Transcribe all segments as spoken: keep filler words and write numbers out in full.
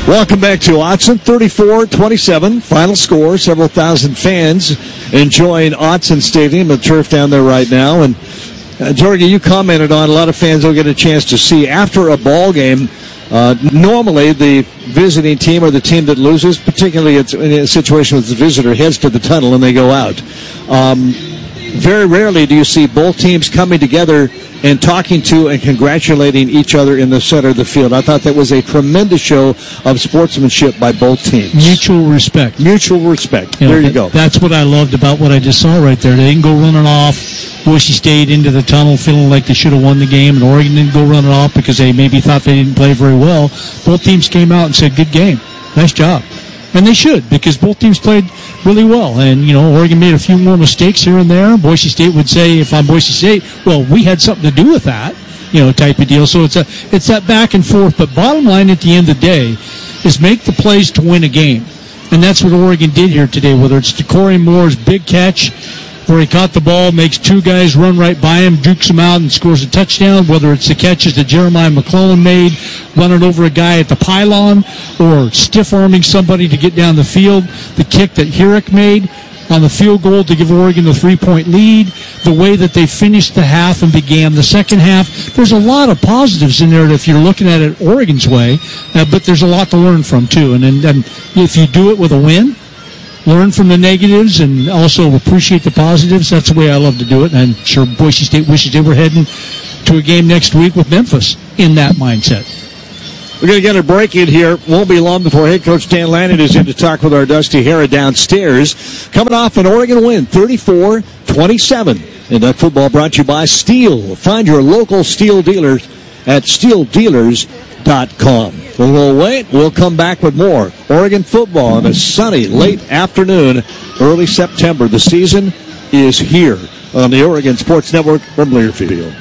Welcome back to Autzen, thirty-four twenty-seven. Final score, several thousand fans enjoying Autzen Stadium, the turf down there right now. And, uh, Jorge, you commented on a lot of fans don't get a chance to see after a ball game. Uh, normally, the visiting team or the team that loses, particularly it's in a situation with the visitor, heads to the tunnel and they go out. Um, very rarely do you see both teams coming together and talking to and congratulating each other in the center of the field. I thought that was a tremendous show of sportsmanship by both teams. Mutual respect. Mutual respect. You know, there you that, go. That's what I loved about what I just saw right there. They didn't go running off. Boise State into the tunnel feeling like they should have won the game, and Oregon didn't go running off because they maybe thought they didn't play very well. Both teams came out and said, good game. Nice job. And they should, because both teams played really well. And, you know, Oregon made a few more mistakes here and there. Boise State would say, if I'm Boise State, well, we had something to do with that, you know, type of deal. So it's a it's that back and forth. But bottom line at the end of the day is make the plays to win a game. And that's what Oregon did here today, whether it's Corey Moore's big catch where he caught the ball, makes two guys run right by him, dukes him out, and scores a touchdown, whether it's the catches that Jeremiah McClellan made, running over a guy at the pylon, or stiff-arming somebody to get down the field, the kick that Herrick made on the field goal to give Oregon the three-point lead, the way that they finished the half and began the second half. There's a lot of positives in there if you're looking at it Oregon's way, uh, but there's a lot to learn from, too. And, and, and if you do it with a win, learn from the negatives and also appreciate the positives. That's the way I love to do it. And I'm sure Boise State wishes they were heading to a game next week with Memphis in that mindset. We're going to get a break in here. Won't be long before head coach Dan Lanning is in to talk with our Dusty Hara downstairs. Coming off an Oregon win, thirty-four twenty-seven. And that football brought to you by Steel. Find your local Steel dealers at steel dealers dot com. We'll wait. We'll come back with more Oregon football on a sunny late afternoon, early September. The season is here on the Oregon Sports Network from Learfield.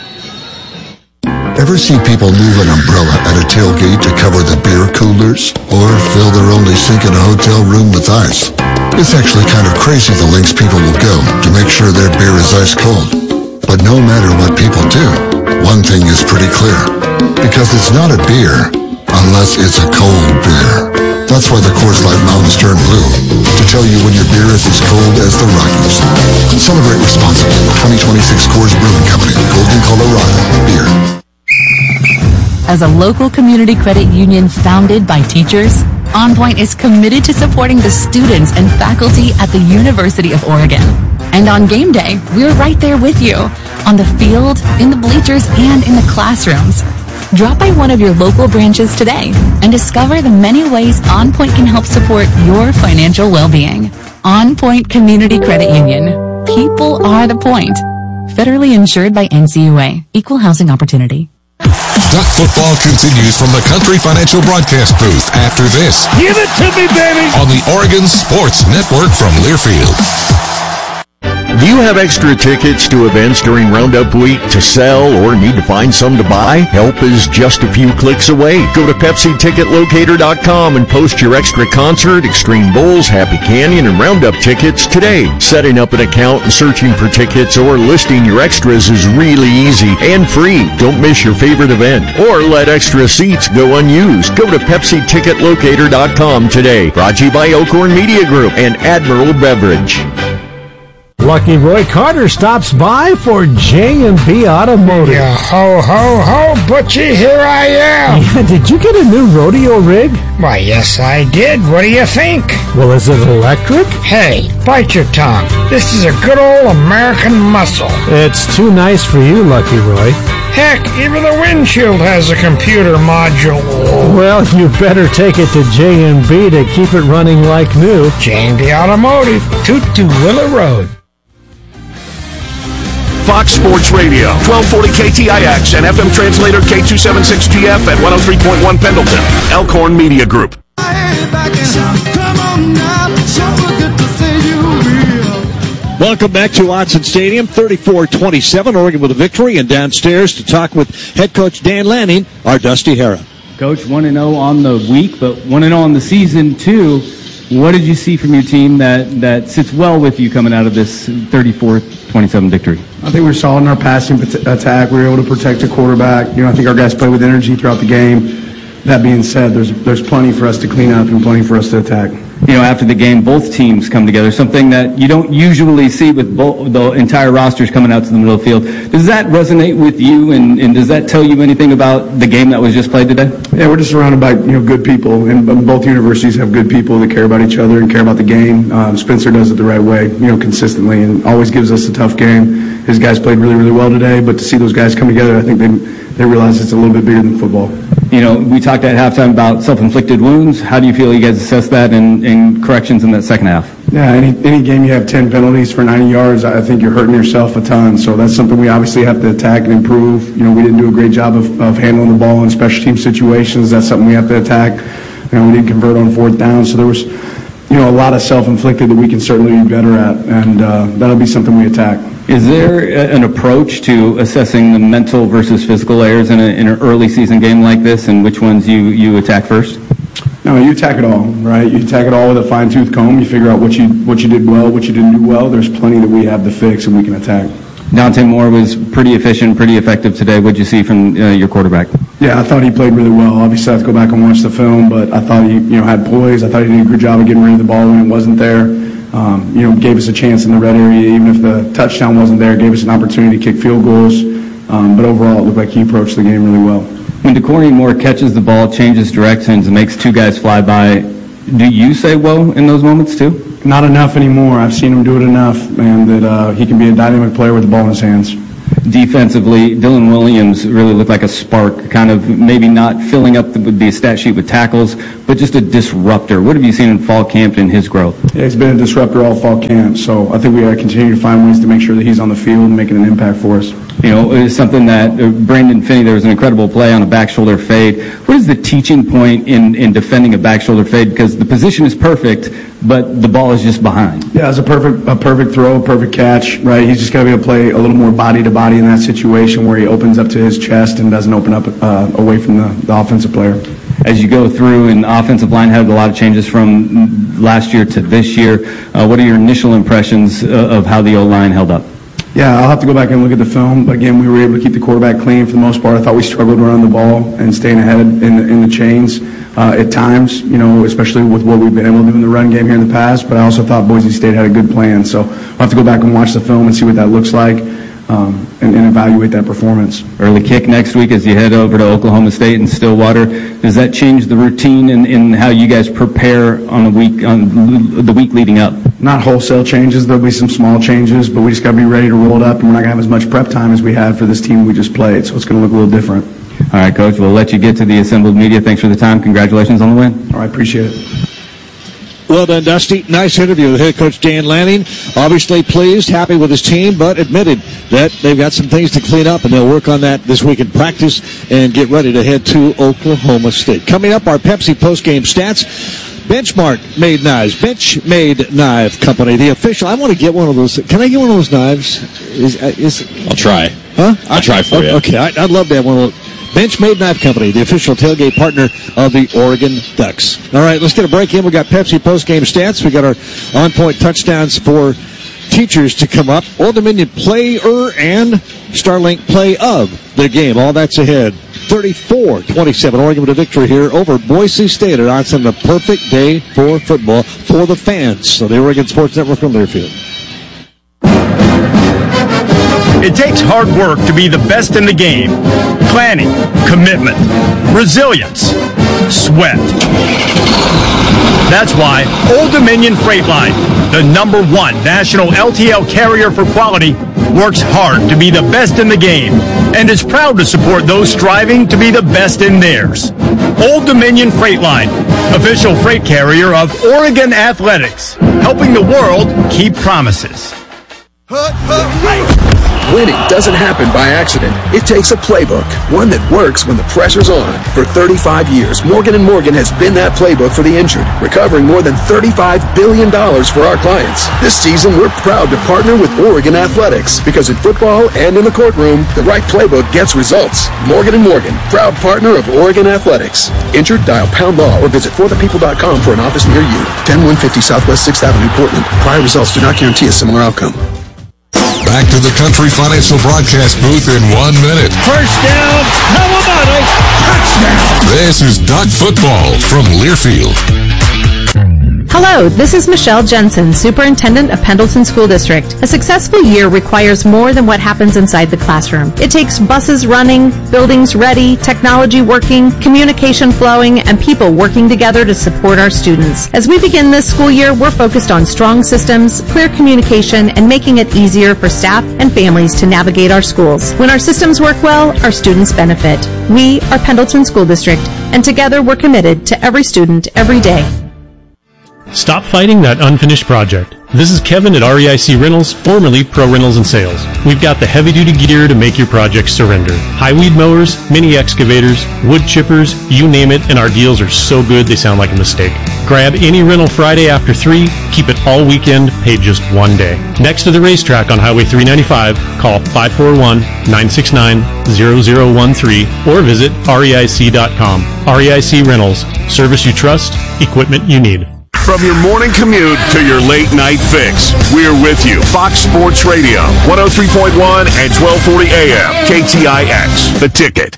Ever see people move an umbrella at a tailgate to cover the beer coolers? Or fill their only sink in a hotel room with ice? It's actually kind of crazy the lengths people will go to make sure their beer is ice cold. But no matter what people do, one thing is pretty clear. Because it's not a beer unless it's a cold beer. That's why the Coors Light mountains turn blue, to tell you when your beer is as cold as the Rockies. Celebrate responsibly. twenty twenty-six Coors Brewing Company, Golden, Colorado. Beer. As a local community credit union founded by teachers, OnPoint is committed to supporting the students and faculty at the University of Oregon. And on game day, we're right there with you, on the field, in the bleachers, and in the classrooms. Drop by one of your local branches today and discover the many ways OnPoint can help support your financial well-being. OnPoint Community Credit Union. People are the point. Federally insured by N C U A. Equal housing opportunity. Duck football continues from the Country Financial Broadcast booth after this. Give it to me, baby! On the Oregon Sports Network from Learfield. Do you have extra tickets to events during Roundup Week to sell or need to find some to buy? Help is just a few clicks away. Go to Pepsi Ticket Locator dot com and post your extra concert, Extreme Bulls, Happy Canyon, and Roundup tickets today. Setting up an account and searching for tickets or listing your extras is really easy and free. Don't miss your favorite event or let extra seats go unused. Go to Pepsi Ticket Locator dot com today. Brought to you by Elkhorn Media Group and Admiral Beverage. Lucky Roy Carter stops by for J and B Automotive. Yeah, ho, ho, ho, Butchie, here I am. Yeah, did you get a new rodeo rig? Why, yes, I did. What do you think? Well, is it electric? Hey, bite your tongue. This is a good old American muscle. It's too nice for you, Lucky Roy. Heck, even the windshield has a computer module. Well, you better take it to J and B to keep it running like new. J and B Automotive, Tutu Willow Road. Fox Sports Radio, twelve forty K T I X and F M translator K two seventy-six G F at one oh three point one Pendleton. Elkhorn Media Group. Welcome back to Autzen Stadium, thirty-four twenty-seven, Oregon with a victory, and downstairs to talk with head coach Dan Lanning, our Dusty Hara. Coach, one and oh on the week, but one and oh on the season, too. What did you see from your team that, that sits well with you coming out of this thirty-four twenty-seven victory? I think we're solid in our passing attack. We were able to protect the quarterback. You know, I think our guys played with energy throughout the game. that being said, there's there's plenty for us to clean up and plenty for us to attack. You know, after the game, both teams come together, something that you don't usually see with both, the entire rosters coming out to the middle of the field. Does that resonate with you, and, and does that tell you anything about the game that was just played today? Yeah, we're just surrounded by, you know, good people, and both universities have good people that care about each other and care about the game. Um, Spencer does it the right way, you know, consistently, and always gives us a tough game. His guys played really, really well today, but to see those guys come together, I think they they realize it's a little bit bigger than football. You know, we talked at halftime about self-inflicted wounds. How do you feel you guys assess that and, and corrections in that second half? Yeah, any any game you have ten penalties for ninety yards, I think you're hurting yourself a ton. So that's something we obviously have to attack and improve. You know, we didn't do a great job of, of handling the ball in special team situations. That's something we have to attack. You know, we didn't convert on fourth down. So there was, you know, a lot of self-inflicted that we can certainly be better at, and uh, that'll be something we attack. Is there an approach to assessing the mental versus physical errors in, a, in an early season game like this, and which ones you, you attack first? No, you attack it all, right? You attack it all with a fine-tooth comb. You figure out what you what you did well, what you didn't do well. There's plenty that we have to fix and we can attack. Dante Moore was pretty efficient, pretty effective today. What did you see from uh, your quarterback? Yeah, I thought he played really well. Obviously, I have to go back and watch the film, but I thought he, you know, had poise. I thought he did a good job of getting rid of the ball when it wasn't there. Um, you know, gave us a chance in the red area, even if the touchdown wasn't there. Gave us an opportunity to kick field goals. Um, but overall, it looked like he approached the game really well. When DeCorney Moore catches the ball, changes directions, and makes two guys fly by, do you say whoa in those moments too? Not enough anymore. I've seen him do it enough, and that uh, he can be a dynamic player with the ball in his hands. Defensively, Dylan Williams really looked like a spark, kind of maybe not filling up the, the stat sheet with tackles, but just a disruptor. What have you seen in fall camp and his growth? Yeah, he's been a disruptor all fall camp, so I think we got to continue to find ways to make sure that he's on the field and making an impact for us. You know, it's something that uh, Brandon Finney, there was an incredible play on a back shoulder fade. What is the teaching point in, in defending a back shoulder fade? Because the position is perfect, but the ball is just behind. Yeah, it's a perfect a perfect throw, a perfect catch, right? He's just got to be able to play a little more body to body in that situation where he opens up to his chest and doesn't open up uh, away from the, the offensive player. As you go through, and the offensive line had a lot of changes from last year to this year, uh, what are your initial impressions uh, of how the O-line held up? Yeah, I'll have to go back and look at the film. But again, we were able to keep the quarterback clean for the most part. I thought we struggled around the ball and staying ahead in the, in the chains uh, at times, you know, especially with what we've been able to do in the run game here in the past. But I also thought Boise State had a good plan. So I'll have to go back and watch the film and see what that looks like um, and, and evaluate that performance. Early kick next week as you head over to Oklahoma State and Stillwater. Does that change the routine in, in how you guys prepare on the week on the week leading up? Not wholesale changes. There'll be some small changes, but we just got to be ready to roll it up, and we're not going to have as much prep time as we had for this team we just played, so it's going to look a little different. All right, Coach, we'll let you get to the assembled media. Thanks for the time. Congratulations on the win. All right, appreciate it. Well done, Dusty. Nice interview with head coach Dan Lanning. Obviously pleased, happy with his team, but admitted that they've got some things to clean up, and they'll work on that this week in practice and get ready to head to Oklahoma State. Coming up, our Pepsi postgame stats. Benchmark Made Knives. Bench Made Knife Company, the official. I want to get one of those. Can I get one of those knives? Is, is I'll try. Huh? I'll try for okay, you. Okay, I, I'd love to have one of those. Bench Made Knife Company, the official tailgate partner of the Oregon Ducks. All right, let's get a break in. We got Pepsi postgame stats. We got our on-point touchdowns for teachers to come up. Old Dominion player and Starlink play of the game. All that's ahead. thirty-four twenty-seven, Oregon with a victory here over Boise State at Autzen. A perfect day for football for the fans. So the Oregon Sports Network from Learfield. It takes hard work to be the best in the game. Planning, commitment, resilience, sweat. That's why Old Dominion Freight Line, the number one national L T L carrier for quality, works hard to be the best in the game and is proud to support those striving to be the best in theirs. Old Dominion Freight Line, official freight carrier of Oregon Athletics, helping the world keep promises. Winning doesn't happen by accident. It takes a playbook, one that works when the pressure's on. For thirty-five years, Morgan and Morgan has been that playbook for the injured, recovering more than thirty-five billion dollars for our clients. This season, we're proud to partner with Oregon Athletics, because in football and in the courtroom, the right playbook gets results. Morgan and Morgan, proud partner of Oregon Athletics. Injured? Dial pound law or visit for the people dot com for an office near you. ten one fifty Southwest sixth Avenue, Portland. Prior results do not guarantee a similar outcome. Back to the Country Financial broadcast booth in one minute. First down. How about it? Touchdown. This is Duck Football from Learfield. Hello, this is Michelle Jensen, Superintendent of Pendleton School District. A successful year requires more than what happens inside the classroom. It takes buses running, buildings ready, technology working, communication flowing, and people working together to support our students. As we begin this school year, we're focused on strong systems, clear communication, and making it easier for staff and families to navigate our schools. When our systems work well, our students benefit. We are Pendleton School District, and together we're committed to every student every day. Stop fighting that unfinished project. This is Kevin at R E I C Rentals, formerly Pro Rentals and Sales. We've got the heavy-duty gear to make your project surrender. High weed mowers, mini excavators, wood chippers, you name it, and our deals are so good they sound like a mistake. Grab any rental Friday after three, keep it all weekend, pay just one day. Next to the racetrack on Highway three ninety-five, call five four one, nine six nine, zero zero one three or visit R E I C dot com. R E I C Rentals. Service you trust, equipment you need. From your morning commute to your late night fix, we're with you. Fox Sports Radio, one oh three point one and twelve forty A M, K T I X, The Ticket.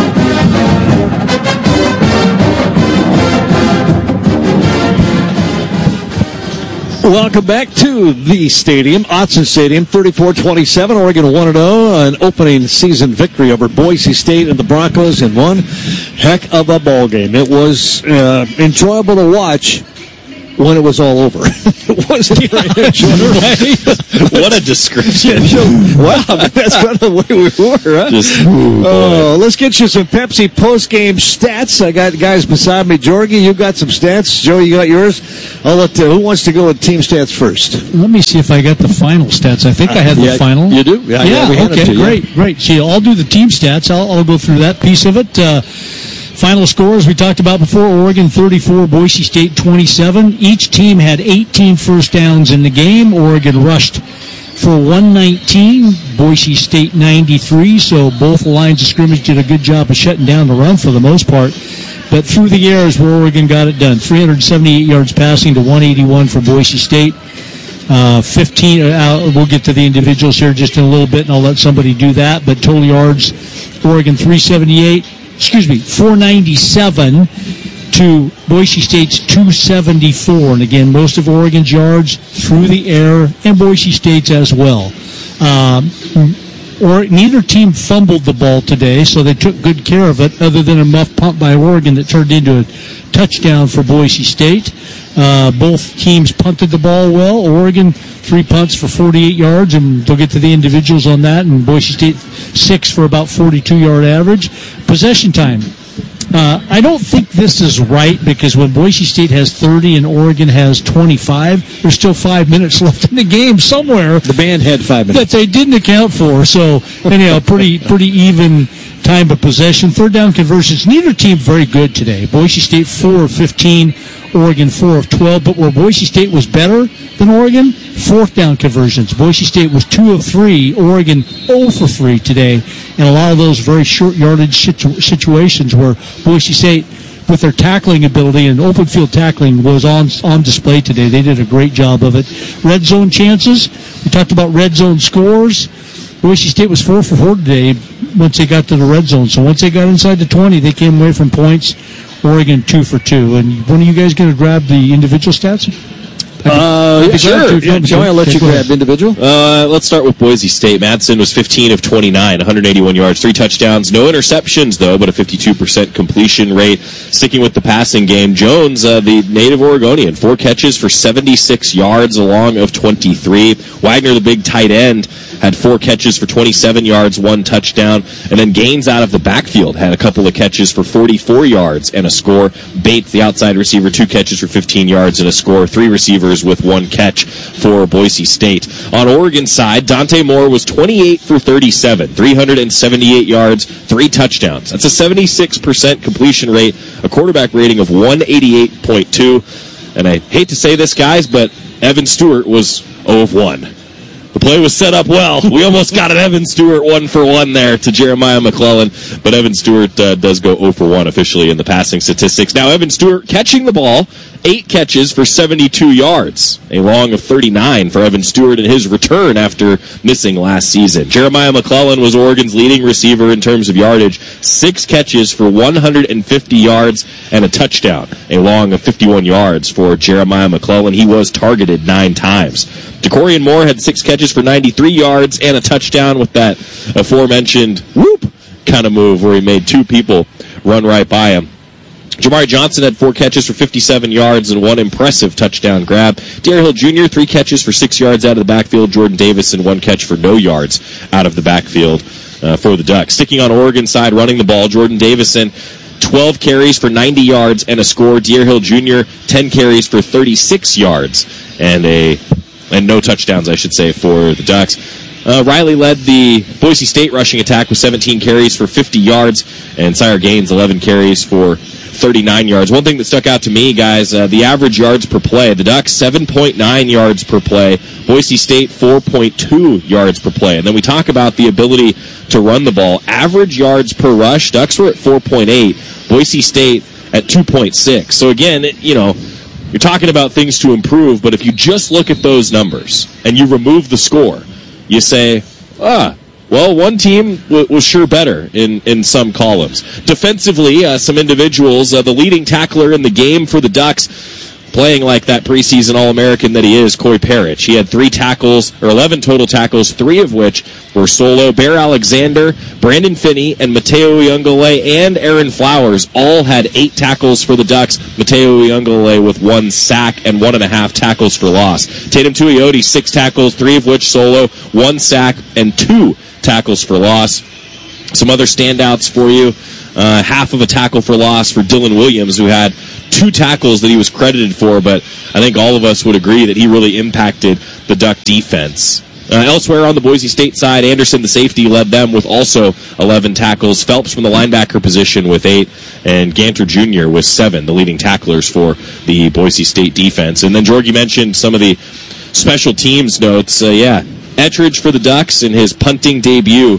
Welcome back to the stadium, Autzen Stadium, thirty-four twenty-seven. Oregon one and oh, an opening season victory over Boise State and the Broncos in one heck of a ball game. It was uh, enjoyable to watch when it was all over. It wasn't very enjoyable. What a description. Wow, that's kind of the way we were, huh? Just, oh, let's get you some Pepsi post-game stats. I got guys beside me. Jorgie, you got some stats. Joe, you got yours. I'll let uh, who wants to go with team stats first? Let me see if I got the final stats. I think I had yeah, the final. You do? Yeah, yeah, yeah we had okay, it to, great, yeah. great. See, I'll do the team stats. I'll, I'll go through that piece of it. Uh, Final scores we talked about before, Oregon thirty-four, Boise State twenty-seven. Each team had eighteen first downs in the game. Oregon rushed for one nineteen, Boise State ninety-three, so both lines of scrimmage did a good job of shutting down the run for the most part. But through the air is where Oregon got it done. three hundred seventy-eight yards passing to one eighty-one for Boise State. Uh, fifteen, uh, we'll get to the individuals here just in a little bit, and I'll let somebody do that. But total yards, Oregon three seventy-eight. Excuse me, four ninety-seven to Boise State's two seventy-four. And again, most of Oregon's yards through the air, and Boise State's as well. Um, or neither team fumbled the ball today, so they took good care of it, other than a muff punt by Oregon that turned into a touchdown for Boise State. Uh, both teams punted the ball well. Oregon, three punts for forty-eight yards, and they'll get to the individuals on that, and Boise State, six for about forty-two yard average. Possession time. Uh, I don't think this is right, because when Boise State has thirty and Oregon has twenty-five, there's still five minutes left in the game somewhere. The band had five minutes. That they didn't account for. So, anyhow, pretty pretty even time of possession. Third down conversions. Neither team very good today. Boise State four of fifteen, Oregon four of twelve. But where Boise State was better than Oregon, fourth down conversions. Boise State was two of three, Oregon zero for three today. And a lot of those very short yardage situ- situations where Boise State, with their tackling ability and open field tackling, was on on display today. They did a great job of it. Red zone chances. We talked about red zone scores. Boise State was four for four today once they got to the red zone. So once they got inside the twenty, they came away from points. Oregon two for two. And when are you guys going to grab the individual stats? Uh, yeah, sure. Yeah, Joey, I'll let Okay, you go grab ahead. individual. Uh, let's start with Boise State. Madsen was fifteen of twenty-nine, one hundred eighty-one yards, three touchdowns, no interceptions though, but a fifty-two percent completion rate. Sticking with the passing game, Jones, uh, the native Oregonian, four catches for seventy-six yards, along of twenty-three. Wagner, the big tight end, had four catches for twenty-seven yards, one touchdown, and then Gaines out of the backfield had a couple of catches for forty-four yards and a score. Bates, the outside receiver, two catches for fifteen yards and a score. Three receivers with one catch for Boise State. On Oregon's side, Dante Moore was twenty-eight for thirty-seven, three hundred seventy-eight yards, three touchdowns. That's a seventy-six percent completion rate, a quarterback rating of one eighty-eight point two. And I hate to say this, guys, but Evan Stewart was zero of one. The play was set up well. We almost got an Evan Stewart one for one there to Jeremiah McClellan, but Evan Stewart uh, does go zero for one officially in the passing statistics. Now, Evan Stewart catching the ball Eight catches for seventy-two yards, a long of thirty-nine for Evan Stewart in his return after missing last season. Jeremiah McClellan was Oregon's leading receiver in terms of yardage. Six catches for one hundred fifty yards and a touchdown, a long of fifty-one yards for Jeremiah McClellan. He was targeted nine times. DeCorian Moore had six catches for ninety-three yards and a touchdown with that aforementioned whoop kind of move where he made two people run right by him. Jamari Johnson had four catches for fifty-seven yards and one impressive touchdown grab. De'Aaron Hill Junior, three catches for six yards out of the backfield. Jordan Davison, one catch for no yards out of the backfield uh, for the Ducks. Sticking on Oregon side, running the ball, Jordan Davison, twelve carries for ninety yards and a score. De'Aaron Hill Junior, ten carries for thirty-six yards and a and no touchdowns, I should say, for the Ducks. Uh, Riley led the Boise State rushing attack with seventeen carries for fifty yards, and Sire Gaines, eleven carries for thirty-nine yards. One thing that stuck out to me, guys, uh, the average yards per play. The Ducks, seven point nine yards per play. Boise State, four point two yards per play. And then we talk about the ability to run the ball. Average yards per rush, Ducks were at four point eight. Boise State at two point six. So again, it, you know, you're talking about things to improve, but if you just look at those numbers and you remove the score, you say, ah, well, one team w- was sure better in, in some columns. Defensively, uh, some individuals, uh, the leading tackler in the game for the Ducks, playing like that preseason All-American that he is, Coy Parrish. He had three tackles, or eleven total tackles, three of which were solo. Bear Alexander, Brandon Finney, and Mateo Uyunglele and Aaron Flowers all had eight tackles for the Ducks. Mateo Uyunglele with one sack and one and a half tackles for loss. Tatum Tuioti, six tackles, three of which solo, one sack, and two tackles for loss. Some other standouts for you. Uh, half of a tackle for loss for Dylan Williams, who had two tackles that he was credited for, but I think all of us would agree that he really impacted the Duck defense. Uh, elsewhere on the Boise State side, Anderson, the safety, led them with also eleven tackles. Phelps from the linebacker position with eight, and Ganter Junior with seven, the leading tacklers for the Boise State defense. And then Jorgie mentioned some of the special teams notes. Uh, yeah, Ettridge for the Ducks in his punting debut,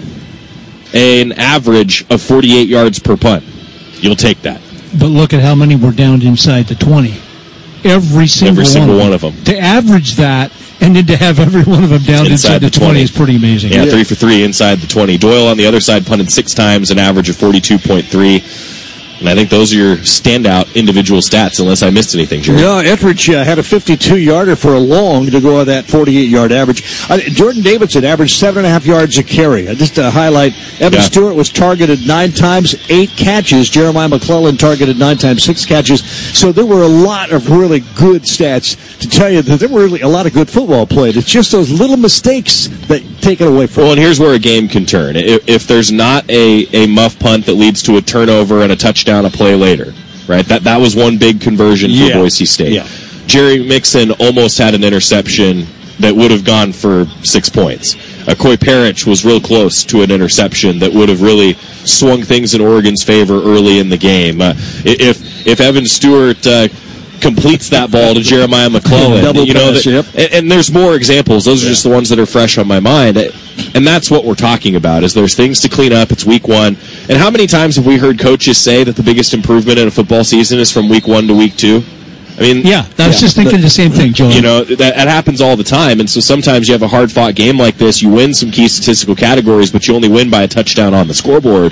an average of forty-eight yards per punt. You'll take that. But look at how many were down inside the twenty. Every single, every single one, one of of them. To average that, and then to have every one of them down inside, inside the, the twenty, twenty is pretty amazing. Yeah, yeah, three for three inside the twenty. Doyle on the other side punted six times, an average of forty-two point three. And I think those are your standout individual stats, unless I missed anything, Jerry. Yeah, Ettridge uh, had a fifty-two-yarder for a long to go on that forty-eight-yard average. Uh, Jordan Davidson averaged seven and a half yards a carry. Uh, just to highlight, Evan yeah. Stewart was targeted nine times, eight catches. Jeremiah McClellan targeted nine times, six catches. So there were a lot of really good stats to tell you that there were really a lot of good football played. It's just those little mistakes that take it away from Well, and here's where a game can turn. If, if there's not a, a muff punt that leads to a turnover and a touchdown, down a play later, right? That that was one big conversion for yeah. Boise State. Yeah. Jerry Mixon almost had an interception that would have gone for six points. Uh, Coy Parrish was real close to an interception that would have really swung things in Oregon's favor early in the game. Uh, if if Evan Stewart uh, completes that ball to Jeremiah McClellan, Double you know, pass, that, yep. and, and there's more examples. Those are yeah. just the ones that are fresh on my mind. And that's what we're talking about, is there's things to clean up. It's week one. And how many times have we heard coaches say that the biggest improvement in a football season is from week one to week two? I mean, yeah, I was yeah, just thinking but, the same thing, Joel. You know, that, that happens all the time. And so sometimes you have a hard-fought game like this. You win some key statistical categories, but you only win by a touchdown on the scoreboard.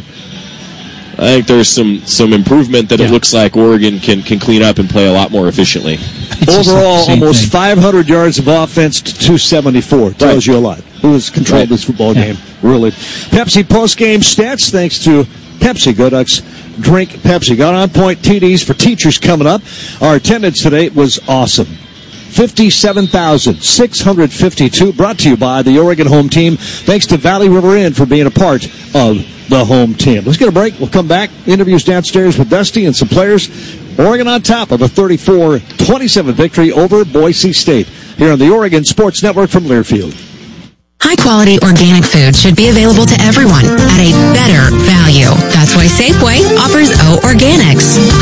I think there's some, some improvement that yeah. it looks like Oregon can, can clean up and play a lot more efficiently. It's Overall, almost thing. five hundred yards of offense to two seventy-four. Tells right. you a lot. Who has controlled right. this football yeah. game, really. Pepsi post-game stats, thanks to Pepsi. Go Ducks, drink Pepsi. Got on-point T Ds for teachers coming up. Our attendance today was awesome. fifty-seven thousand six hundred fifty-two, brought to you by the Oregon home team. Thanks to Valley River Inn for being a part of the home team. Let's get a break. We'll come back. Interviews downstairs with Dusty and some players. Oregon on top of a thirty-four twenty-seven victory over Boise State here on the Oregon Sports Network from Learfield. High-quality organic food should be available to everyone at a better value. That's why Safeway offers O Organics.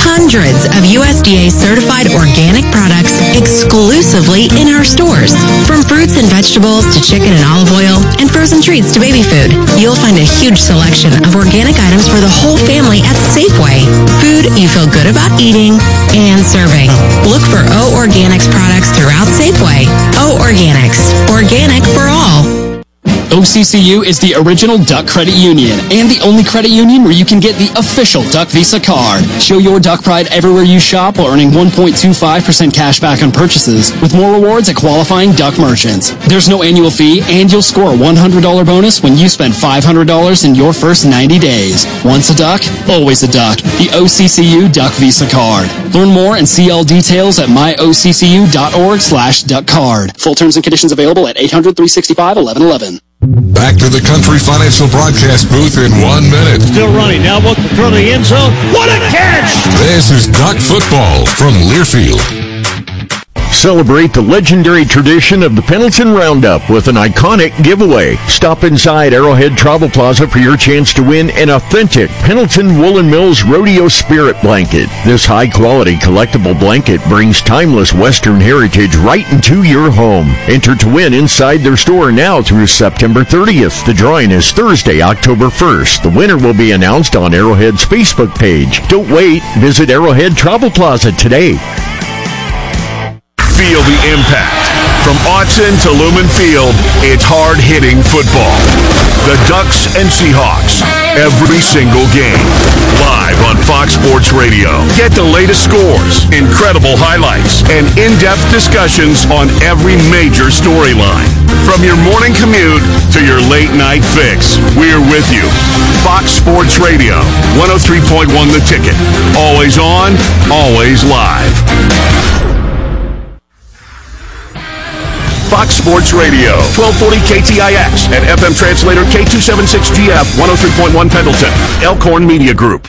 hundreds of U S D A-certified organic products exclusively in our stores. From fruits and vegetables to chicken and olive oil and frozen treats to baby food, you'll find a huge selection of organic items for the whole family at Safeway. Food you feel good about eating and serving. Look for O Organics products throughout Safeway. O Organics. Organic for all. O C C U is the original Duck Credit Union and the only credit union where you can get the official Duck Visa card. Show your Duck pride everywhere you shop while earning one point two five percent cash back on purchases with more rewards at qualifying Duck merchants. There's no annual fee and you'll score a one hundred dollars bonus when you spend five hundred dollars in your first ninety days. Once a Duck, always a Duck. The O C C U Duck Visa card. Learn more and see all details at my O C C U dot org slash duck card. Full terms and conditions available at eight hundred, three sixty-five, eleven eleven. Back to the Country Financial broadcast booth in one minute. Still running. Now look through the end zone. What a catch! This is Duck Football from Learfield. Celebrate the legendary tradition of the Pendleton Roundup with an iconic giveaway. Stop inside Arrowhead Travel Plaza for your chance to win an authentic Pendleton Woolen Mills Rodeo Spirit Blanket. This high-quality collectible blanket brings timeless Western heritage right into your home. Enter to win inside their store now through September thirtieth. The drawing is Thursday, October first. The winner will be announced on Arrowhead's Facebook page. Don't wait. Visit Arrowhead Travel Plaza today. Feel the impact. From Autzen to Lumen Field, it's hard-hitting football. The Ducks and Seahawks, every single game. Live on Fox Sports Radio. Get the latest scores, incredible highlights, and in-depth discussions on every major storyline. From your morning commute to your late-night fix, we're with you. Fox Sports Radio, one oh three point one The Ticket. Always on, always live. Fox Sports Radio, twelve forty K T I X, and F M translator K two seventy-six G F, one oh three point one Pendleton, Elkhorn Media Group.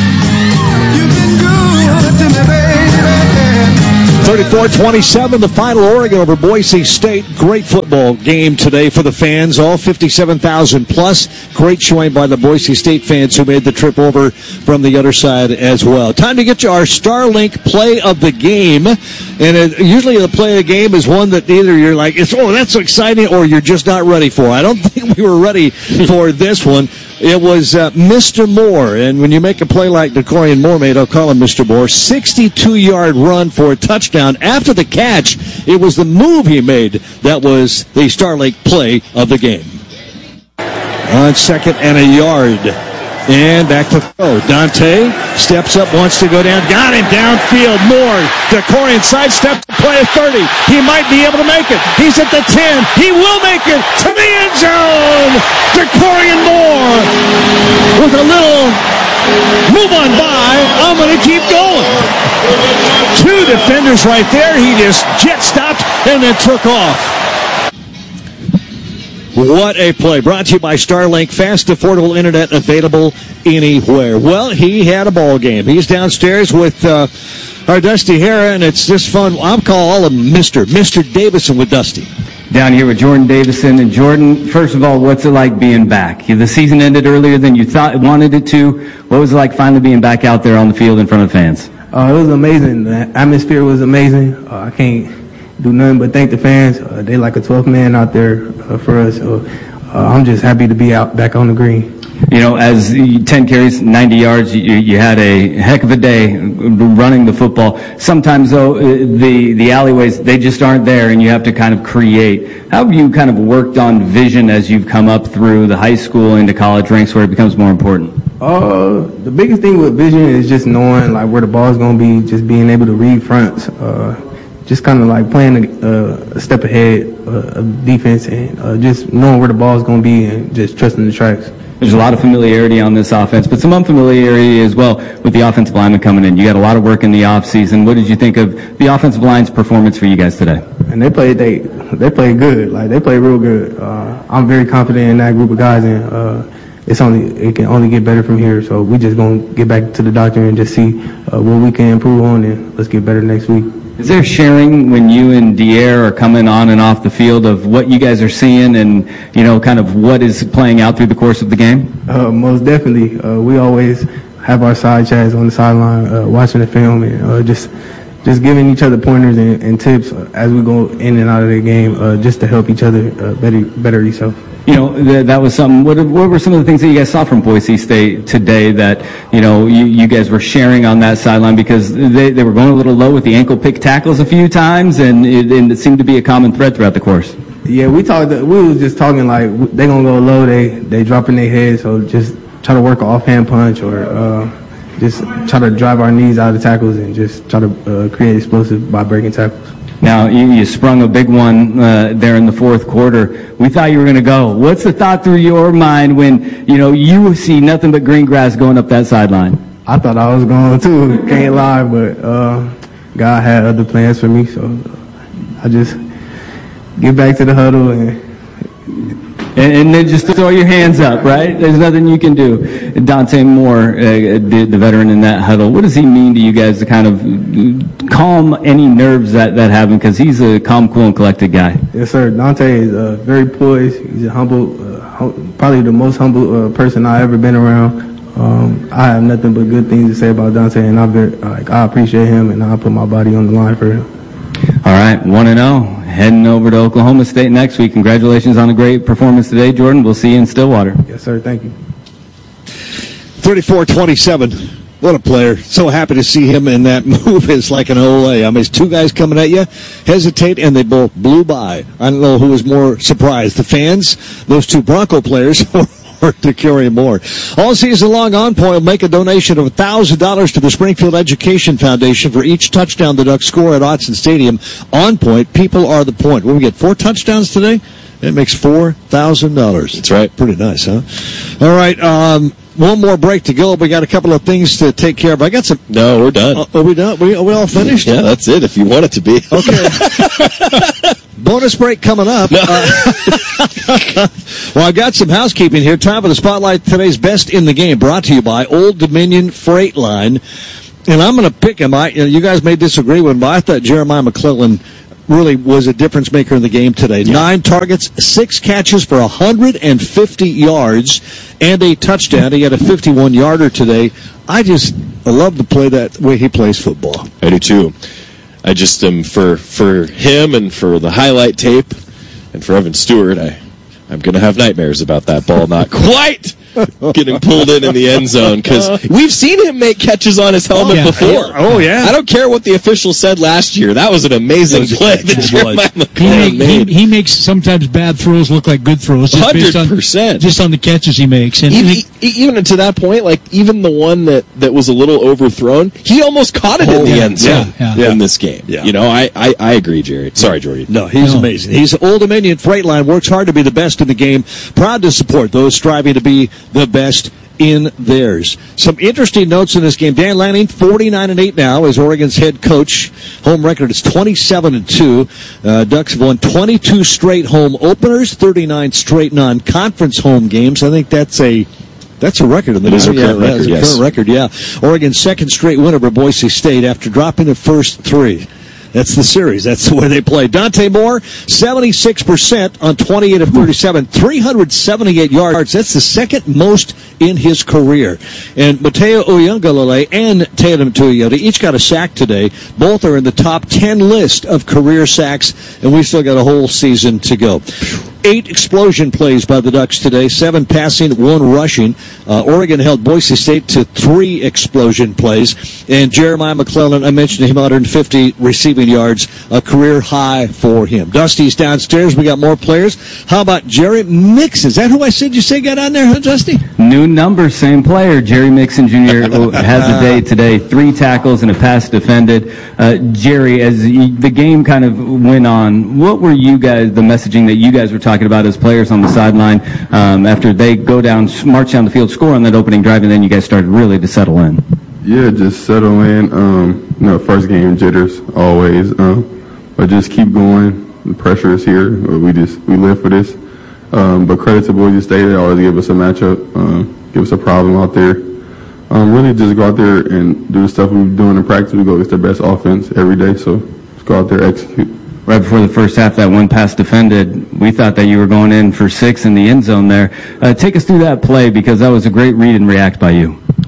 thirty-four twenty-seven, the final, Oregon over Boise State. Great football game today for the fans, all fifty-seven thousand plus. Great showing by the Boise State fans who made the trip over from the other side as well. Time to get you our Starlink play of the game. And it, usually the play of the game is one that either you're like, it's oh, that's so exciting, or you're just not ready for. I don't think we were ready for this one. It was uh, Mister Moore, and when you make a play like DeCorian Moore made, I'll call him Mister Moore, sixty-two-yard run for a touchdown. After the catch, it was the move he made that was the Starlink play of the game. On second and a yard. And back to throw. Dante steps up, wants to go down. Got him downfield. Moore. DeCorian sidestep to play at thirty. He might be able to make it. He's at the ten. He will make it to the end zone. DeCorian Moore with a little move on by. I'm going to keep going. Two defenders right there. He just jet stopped and then took off. What a play. Brought to you by Starlink. Fast, affordable internet available anywhere. Well, he had a ball game. He's downstairs with uh, our Dusty Hara, and it's just fun. I'll call all of them Mister Mister Davison with Dusty. Down here with Jordan Davison. And Jordan, first of all, what's it like being back? The season ended earlier than you thought wanted it to. What was it like finally being back out there on the field in front of fans? Uh, it was amazing. The atmosphere was amazing. Uh, I can't do nothing but thank the fans. Uh, they like a twelfth man out there uh, for us. So uh, I'm just happy to be out back on the green. You know, as ten carries, ninety yards, you, you had a heck of a day running the football. Sometimes, though, the, the alleyways, they just aren't there, and you have to kind of create. How have you kind of worked on vision as you've come up through the high school into college ranks where it becomes more important? Uh, the biggest thing with vision is just knowing like where the ball's going to be, just being able to read fronts. Uh, just kind of like playing a, uh, a step ahead uh, of defense and uh, just knowing where the ball's going to be and just trusting the tracks. There's a lot of familiarity on this offense, but some unfamiliarity as well with the offensive lineman coming in. You got a lot of work in the offseason. What did you think of the offensive line's performance for you guys today? And they played they they played good. Like they played real good. Uh, I'm very confident in that group of guys, and uh, it's only it can only get better from here. So we just gonna get back to the doctor and just see uh, what we can improve on, and let's get better next week. Is there sharing when you and Dier are coming on and off the field of what you guys are seeing and, you know, kind of what is playing out through the course of the game? Uh, most definitely. Uh, we always have our side chats on the sideline, uh, watching the film, and uh, just just giving each other pointers and, and tips as we go in and out of the game, uh, just to help each other uh, better better yourself. You know, th- that was something. What, what were some of the things that you guys saw from Boise State today that, you know, you, you guys were sharing on that sideline? Because they, they were going a little low with the ankle pick tackles a few times, and it, and it seemed to be a common thread throughout the course. Yeah, we talked. We was just talking like they gonna go low. They they dropping their head, so just try to work an offhand punch or uh, just try to drive our knees out of tackles and just try to uh, create explosive by breaking tackles. Now, you, you sprung a big one uh, there in the fourth quarter. We thought you were going to go. What's the thought through your mind when, you know, you see nothing but green grass going up that sideline? I thought I was going too, can't lie, but uh, God had other plans for me, so I just get back to the huddle and And, and then just throw your hands up, right? There's nothing you can do. Dante Moore, uh, the, the veteran in that huddle, what does he mean to you guys to kind of calm any nerves that, that happen? Because he's a calm, cool, and collected guy. Yes, sir. Dante is uh, very poised. He's a humble, uh, hum- probably the most humble uh, person I've ever been around. Um, I have nothing but good things to say about Dante, and I very, like, I appreciate him, and I put my body on the line for him. All right, one and oh, heading over to Oklahoma State next week. Congratulations on a great performance today, Jordan. We'll see you in Stillwater. Yes, sir. Thank you. thirty-four twenty-seven. What a player. So happy to see him in that move. It's like an Ole. I mean, it's two guys coming at you, hesitate, and they both blew by. I don't know who was more surprised, the fans, those two Bronco players, or to Curry Moore. All season long, On Point will make a donation of one thousand dollars to the Springfield Education Foundation for each touchdown the Ducks score at Autzen Stadium. On Point, people are the point. What, we get four touchdowns today? That makes four thousand dollars. That's right. Pretty nice, huh? All right, um, one more break to go. We got a couple of things to take care of. I got some. No, we're done. Uh, are we done? We, are we all finished? Yeah, that's it, if you want it to be. Okay. Bonus break coming up. No. Uh, well, I got some housekeeping here. Time for the spotlight. Today's best in the game, brought to you by Old Dominion Freight Line. And I'm going to pick him. I, you guys may disagree with him, but I thought Jeremiah McClellan really was a difference maker in the game today. Yeah. Nine targets, six catches for one hundred fifty yards, and a touchdown. He had a fifty-one yarder today. I just I love to play that way he plays football. I do too. I just am um, for for him and for the highlight tape and for Evan Stewart. I I'm going to have nightmares about that ball not quite getting pulled in in the end zone, because we've seen him make catches on his helmet oh, yeah. before. Oh, yeah. I don't care what the official said last year. That was an amazing was play that Jeremiah McClellan he, made. He, he makes sometimes bad throws look like good throws. Just one hundred percent. Based on, just on the catches he makes. And even, he, even to that point, like even the one that, that was a little overthrown, he almost caught it oh, in the yeah, end zone yeah, yeah. in this game. Yeah. You know, I, I, I agree, Jerry. Sorry, Jordy. No, he's no. amazing. He's Old Dominion Freight Line, works hard to be the best in the game, proud to support those striving to be the best in theirs. Some interesting notes in this game. Dan Lanning, forty-nine and eight now, as Oregon's head coach. Home record is twenty-seven and two. Uh, Ducks have won twenty-two straight home openers, thirty-nine straight non-conference home games. I think that's a That's a record in the It is a yeah, current record, a yes. current record, yeah. Oregon's second straight win over Boise State after dropping the first three. That's the series. That's the way they play. Dante Moore, seventy-six percent on twenty-eight of thirty-seven, three hundred seventy-eight yards. That's the second most in his career. And Mateo Uyunglele and Tatum Tuiyote each got a sack today. Both are in the top ten list of career sacks, and we still got a whole season to go. Eight explosion plays by the Ducks today, seven passing, one rushing. Uh, Oregon held Boise State to three explosion plays. And Jeremiah McClellan, I mentioned him, one hundred fifty receiving yards, a career high for him. Dusty's downstairs. We got more players. How about Jerry Mixon? Is that who I said you say got on there, huh, Dusty? New number, same player. Jerry Mixon Junior has a day today. Three tackles and a pass defended. Uh, Jerry, as the game kind of went on, what were you guys, the messaging that you guys were talking about as players on the sideline um, after they go down, march down the field, score on that opening drive, and then you guys started really to settle in? Yeah, just settle in. Um, you know, first game jitters always, um, but just keep going. The pressure is here. We just we live for this. Um, but credit to Boise State, they always give us a matchup, uh, give us a problem out there. Um, really just go out there and do the stuff we're doing in practice. We go against their best offense every day, so just go out there, execute. Right before the first half, that one pass defended, we thought that you were going in for six in the end zone there. Uh, take us through that play, because that was a great read and react by you.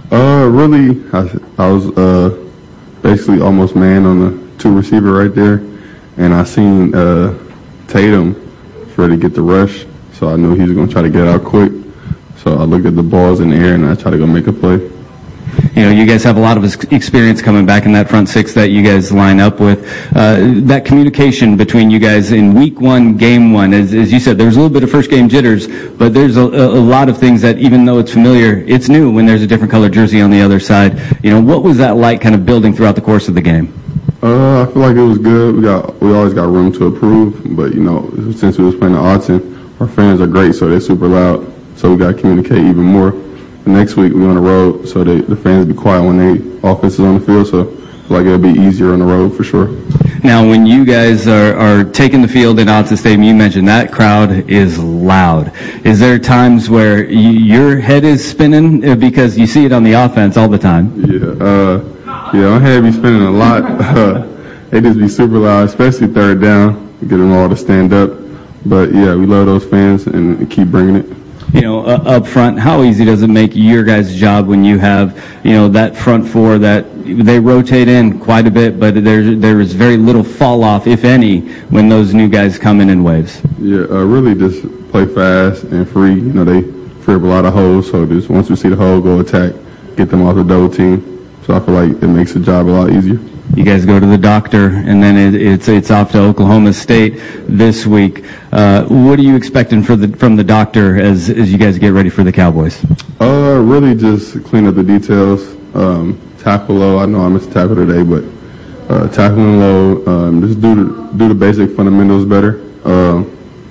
Uh, really, I, I was uh, basically almost man on the two receiver right there, and I seen uh, Tatum ready to get the rush, so I knew he was going to try to get out quick. So I looked at the balls in the air, and I tried to go make a play. You know, you guys have a lot of experience coming back in that front six that you guys line up with. Uh, that communication between you guys in week one, game one, as, as you said, there was a little bit of first game jitters, but there's a, a lot of things that even though it's familiar, it's new when there's a different color jersey on the other side. You know, what was that like kind of building throughout the course of the game? Uh, I feel like it was good. We got, we always got room to improve, but you know, since we was playing at Autzen, our fans are great, so they're super loud. So we got to communicate even more. Next week we're on the road, so they, the fans be quiet when they offense is on the field. So I feel like it'll be easier on the road for sure. Now, when you guys are, are taking the field in Autzen Stadium, you mentioned that crowd is loud. Is there times where y- your head is spinning because you see it on the offense all the time? Yeah, uh, yeah, my head be spinning a lot. Uh, they just be super loud, especially third down, get them all to stand up. But yeah, we love those fans and keep bringing it. You know, uh, up front, how easy does it make your guys' job when you have, you know, that front four that they rotate in quite a bit, but there's there is very little fall off, if any, when those new guys come in in waves? Yeah, uh, really just play fast and free. You know, they free up a lot of holes, so just once we see the hole, go attack, get them off the double team. So I feel like it makes the job a lot easier. You guys go to the doctor, and then it, it's it's off to Oklahoma State this week. Uh, what are you expecting for the from the doctor as as you guys get ready for the Cowboys? Uh, really just clean up the details. Um, tackle low. I know I missed a tackle today, but uh, tackling low. Um, just do the do the basic fundamentals better. Uh,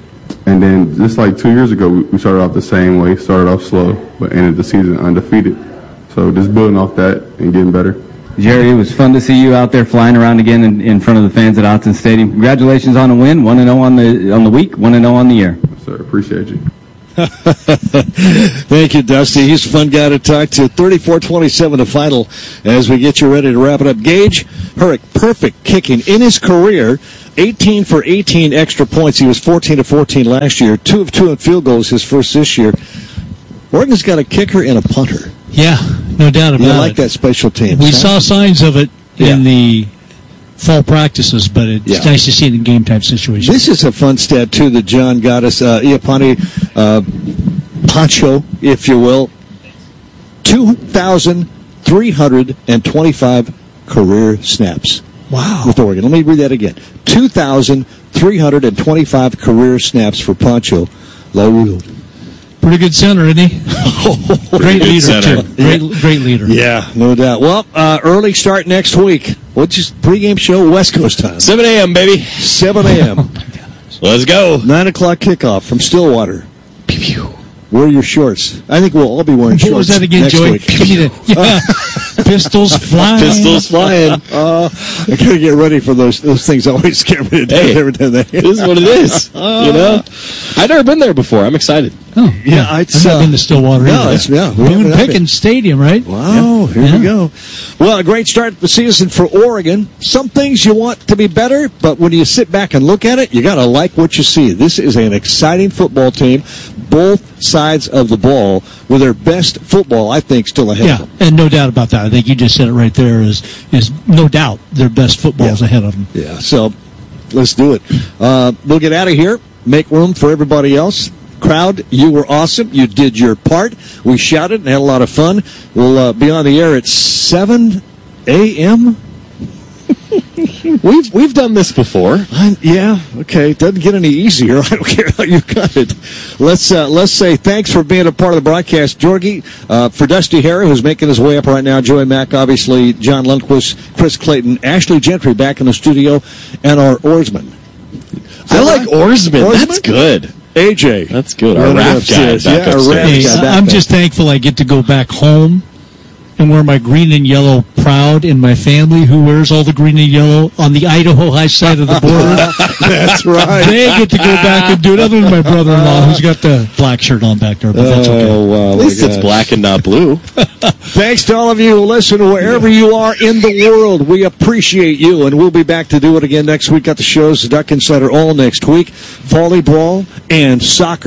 and then just like two years ago, we started off the same way. Started off slow, but ended the season undefeated. So just building off that and getting better. Jerry, it was fun to see you out there flying around again in, in front of the fans at Autzen Stadium. Congratulations on the win, one and oh on the on the week, one and oh on the year. Yes, sir, appreciate you. Thank you, Dusty. He's a fun guy to talk to. thirty-four twenty-seven the final as we get you ready to wrap it up. Gage Hurrick, perfect kicking in his career. eighteen for eighteen extra points. He was fourteen to fourteen last year. Two of two in field goals his first this year. Oregon's got a kicker and a punter. Yeah, no doubt about it. You like that special team. We huh? saw signs of it yeah. in the fall practices, but it's yeah. nice to see it in game-time situations. This is a fun stat, too, that John got us. Uh, Iapani uh, Pancho, if you will. two thousand three hundred twenty-five career snaps. Wow. With Oregon. Let me read that again. two thousand three hundred twenty-five career snaps for Pancho Laul. Pretty good center, isn't he? Great leader, center. too. Great, yeah. great leader. Yeah, no doubt. Well, uh, early start next week. What's your pregame show? West Coast time. seven a.m., baby. seven a.m. Let's go. nine o'clock kickoff from Stillwater. Pew, pew. Wear your shorts. I think we'll all be wearing shorts. What was that again, next Joey? Week. Give me the, yeah. Pistols flying. Pistols flying. Uh, I gotta get ready for those. Those things always scare me to death hey, every time they. This is what it is. Uh, you know, I've never been there before. I'm excited. Oh, yeah, yeah. I've not been to Stillwater no, either. It's, yeah, Boone Pickens Stadium, right? Wow, yeah. here yeah. we go. Well, a great start to the season for Oregon. Some things you want to be better, but when you sit back and look at it, you got to like what you see. This is an exciting football team, both sides of the ball, with their best football, I think, still ahead yeah, of them. And no doubt about that. I think you just said it right there is, is no doubt their best football is yeah. ahead of them. Yeah, so let's do it. Uh, we'll get out of here, make room for everybody else. Crowd, you were awesome. You did your part. We shouted and had a lot of fun. We'll uh, be on the air at seven a.m. we've we've done this before. I'm, yeah, okay. It doesn't get any easier. I don't care how you got it. Let's uh, let's say thanks for being a part of the broadcast, Georgie. Uh, for Dusty Harry, who's making his way up right now, Joey Mack, obviously, John Lundquist, Chris Clayton, Ashley Gentry back in the studio, and our oarsman. I like oarsman. oarsman. That's good. A J. That's good. Our raft guy back yeah, upstairs. Hey, guy back I'm there. just thankful I get to go back home and wear my green and yellow proud in my family who wears all the green and yellow on the Idaho high side of the border. That's right. They get to go back and do it, other than my brother-in-law who's got the black shirt on back there, but that's okay. Oh, wow. At least it's black and not blue. Thanks to all of you who listen wherever you are in the world. We appreciate you, and we'll be back to do it again next week. Got the shows, the Duck Insider all next week. Volleyball and soccer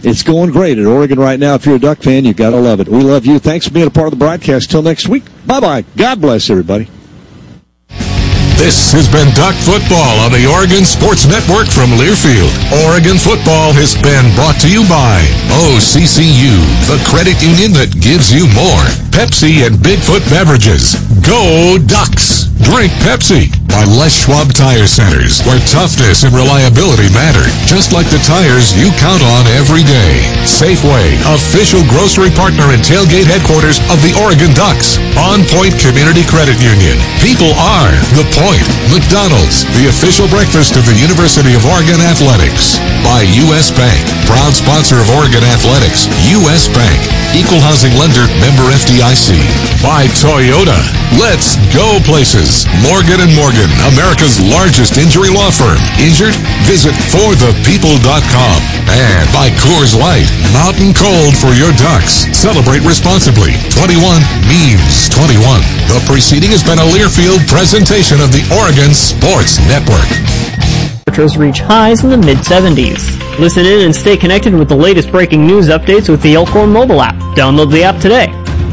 it's going great at Oregon right now. If you're a Duck fan, you've got to love it. We love you. Thanks for being a part of the broadcast. Till next week. Bye-bye. God bless everybody. This has been Duck Football on the Oregon Sports Network from Learfield. Oregon football has been brought to you by O C C U, the credit union that gives you more. Pepsi and Bigfoot Beverages. Go Ducks! Drink Pepsi. By Les Schwab Tire Centers, where toughness and reliability matter, just like the tires you count on every day. Safeway, official grocery partner and tailgate headquarters of the Oregon Ducks. On Point Community Credit Union. People are the point. McDonald's, the official breakfast of the University of Oregon Athletics. By U S Bank, proud sponsor of Oregon Athletics. U S Bank, equal housing lender, member F D I C. By Toyota. Let's go places. Morgan and Morgan, America's largest injury law firm. Injured? Visit for the people dot com. And by Coors Light, mountain cold for your Ducks. Celebrate responsibly. twenty-one means twenty-one. The preceding has been a Learfield presentation of the Oregon Sports Network. Temperatures reach highs in the mid seventies. Listen in and stay connected with the latest breaking news updates with the Elkhorn mobile app. Download the app today.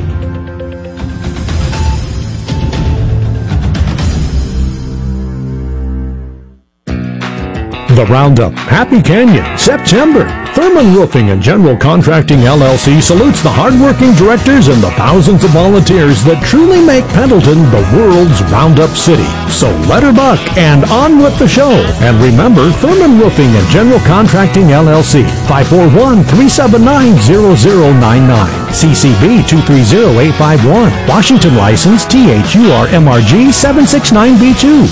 The Roundup, Happy Canyon, September. Thurman Roofing and General Contracting L L C salutes the hardworking directors and the thousands of volunteers that truly make Pendleton the world's Roundup city. So let her buck and on with the show. And remember, Thurman Roofing and General Contracting L L C, five four one, three seven nine, zero zero nine nine. C C B two three zero eight five one. Washington license T H U R M R G seven six nine B two.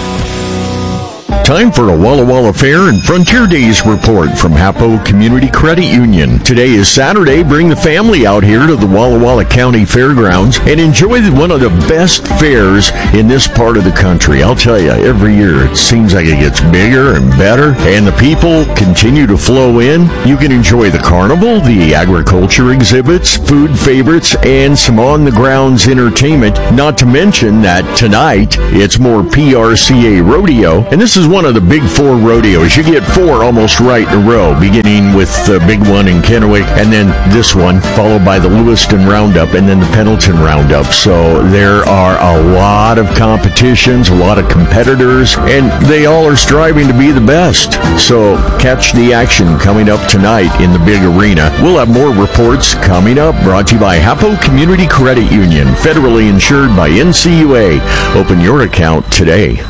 Time for a Walla Walla Fair and Frontier Days report from Hapo Community Credit Union. Today is Saturday. Bring the family out here to the Walla Walla County Fairgrounds and enjoy one of the best fairs in this part of the country. I'll tell you, every year it seems like it gets bigger and better, and the people continue to flow in. You can enjoy the carnival, the agriculture exhibits, food favorites, and some on-the-grounds entertainment, not to mention that tonight it's more P R C A rodeo, and this is one of the big four rodeos. You get four almost right in a row, beginning with the big one in Kennewick, and then this one, followed by the Lewiston Roundup, and then the Pendleton Roundup. So there are a lot of competitions, a lot of competitors, and they all are striving to be the best. So catch the action coming up tonight in the big arena. We'll have more reports coming up, brought to you by Hapo Community Credit Union, federally insured by N C U A. Open your account today.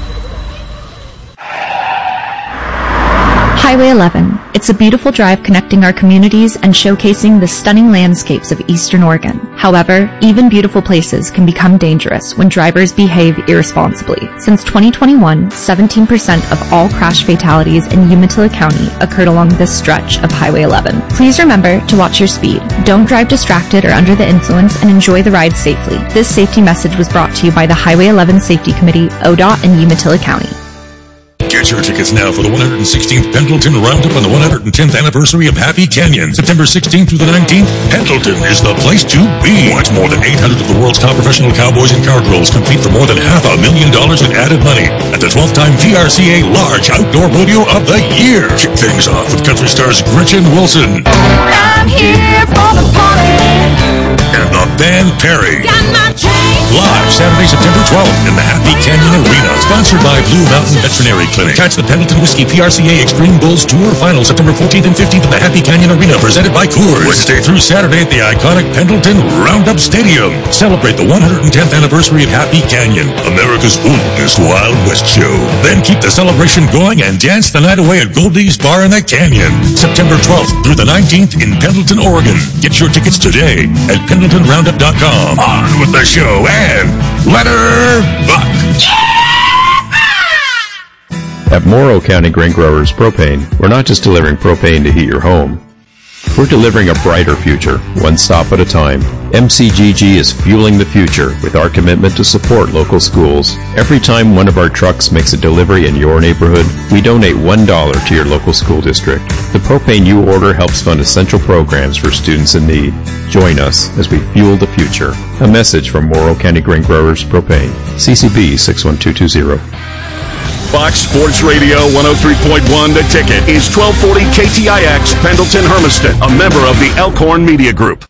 Highway eleven. It's a beautiful drive connecting our communities and showcasing the stunning landscapes of Eastern Oregon. However, even beautiful places can become dangerous when drivers behave irresponsibly. Since twenty twenty-one, seventeen percent of all crash fatalities in Umatilla County occurred along this stretch of Highway eleven. Please remember to watch your speed. Don't drive distracted or under the influence, and enjoy the ride safely. This safety message was brought to you by the Highway eleven Safety Committee, O D O T, and Umatilla County. Get your tickets now for the one hundred sixteenth Pendleton Roundup on the one hundred tenth anniversary of Happy Canyon. September sixteenth through the nineteenth, Pendleton is the place to be. Watch more than eight hundred of the world's top professional cowboys and cowgirls compete for more than half a million dollars in added money at the twelfth time P R C A Large Outdoor Rodeo of the Year. Kick things off with country stars Gretchen Wilson. I'm here for the party. And the band Perry. Got my chain. Live Saturday, September twelfth in the Happy Canyon Arena. Sponsored by Blue Mountain Veterinary Clinic. Catch the Pendleton Whiskey P R C A Extreme Bulls Tour Final September fourteenth and fifteenth at the Happy Canyon Arena, presented by Coors. Wednesday through Saturday at the iconic Pendleton Roundup Stadium. Celebrate the one hundred tenth anniversary of Happy Canyon, America's oldest Wild West show. Then keep the celebration going and dance the night away at Goldie's Bar in the Canyon. September twelfth through the nineteenth in Pendleton, Oregon. Get your tickets today at pendleton roundup dot com. On with the show and let her buck. At Morrow County Grain Growers Propane, we're not just delivering propane to heat your home. We're delivering a brighter future, one stop at a time. M C G G is fueling the future with our commitment to support local schools. Every time one of our trucks makes a delivery in your neighborhood, we donate one dollar to your local school district. The propane you order helps fund essential programs for students in need. Join us as we fuel the future. A message from Morrow County Grain Growers Propane. C C B six one two two zero. Fox Sports Radio one oh three point one The Ticket is twelve forty K T I X Pendleton Hermiston, a member of the Elkhorn Media Group.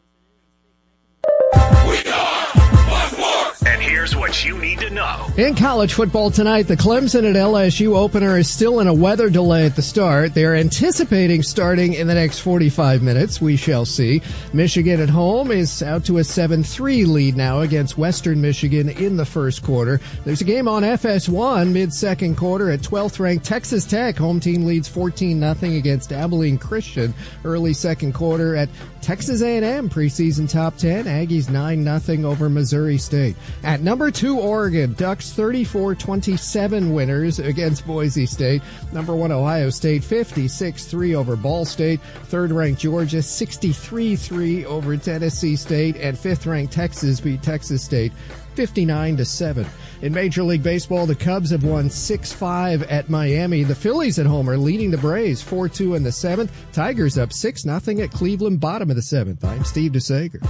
And here's what you need to know. In college football tonight, the Clemson and L S U opener is still in a weather delay at the start. They're anticipating starting in the next forty-five minutes. We shall see. Michigan at home is out to a seven three lead now against Western Michigan in the first quarter. There's a game on F S one mid-second quarter at twelfth-ranked Texas Tech. Home team leads fourteen nothing against Abilene Christian. Early second quarter at Texas A and M preseason top ten. Aggies nine nothing over Missouri State. At number two, Oregon, Ducks thirty-four twenty-seven winners against Boise State. Number one, Ohio State fifty-six three over Ball State. Third-ranked Georgia sixty-three three over Tennessee State. And fifth-ranked Texas beat Texas State fifty-nine to seven. In Major League Baseball, the Cubs have won six five at Miami. The Phillies at home are leading the Braves four two in the seventh. Tigers up six nothing at Cleveland, bottom of the seventh. I'm Steve DeSager.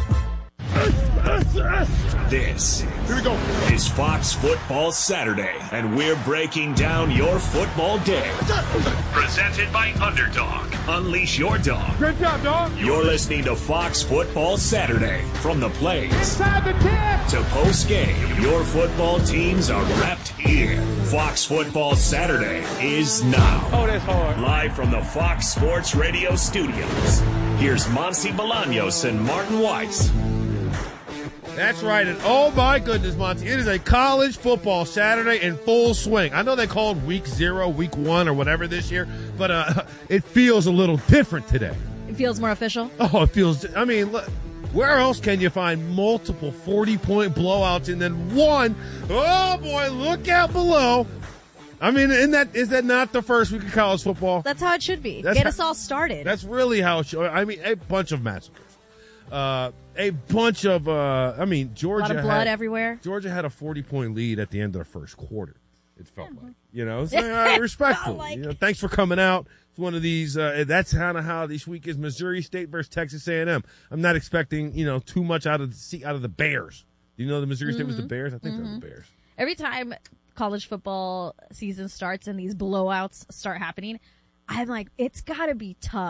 This Here we go. is Fox Football Saturday, and we're breaking down your football day. Presented by Underdog. Unleash your dog. Great job, dog. You're listening to Fox Football Saturday. From the plays Inside the tip to post-game, your football teams are wrapped here. Fox Football Saturday is now. Oh, that's hard. Live from the Fox Sports Radio studios. Here's Monty Bolaños and Martin Weiss. That's right, and oh my goodness, Monty, it is a college football Saturday in full swing. I know they called week zero, week one, or whatever this year, but uh, it feels a little different today. It feels more official? Oh, it feels, I mean, look, where else can you find multiple forty-point blowouts and then one, oh boy, look out below. I mean, isn't that, is that not the first week of college football? That's how it should be. That's Get how, us all started. That's really how it should, I mean, a bunch of massacres. Uh, a bunch of, uh, I mean, Georgia. A lot of blood had, everywhere. Georgia had a forty-point lead at the end of the first quarter. It felt like, you know, it's like, all right, respectful. Like. You know, thanks for coming out. It's one of these. Uh, that's kind of how this week is. Missouri State versus Texas A and M. I'm not expecting, you know, too much out of the out of the Bears. Do you know the Missouri mm-hmm. State was the Bears? I think mm-hmm. they're the Bears. Every time college football season starts and these blowouts start happening, I'm like, it's got to be tough.